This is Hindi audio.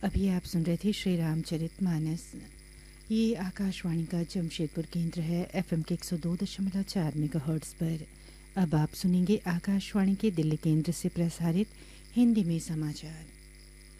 अभी आप सुन रहे थे श्री रामचरितमानस। ये आकाशवाणी का जमशेदपुर केंद्र है, एफएम के 102.4 मेगाहर्ट्ज़ पर। अब आप सुनेंगे आकाशवाणी के दिल्ली केंद्र से प्रसारित हिंदी में समाचार।